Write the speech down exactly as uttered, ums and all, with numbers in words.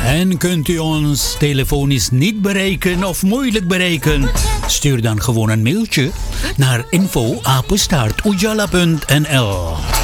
En kunt u ons telefonisch niet bereiken of moeilijk bereiken? Stuur dan gewoon een mailtje naar info apenstaart ujala punt n l.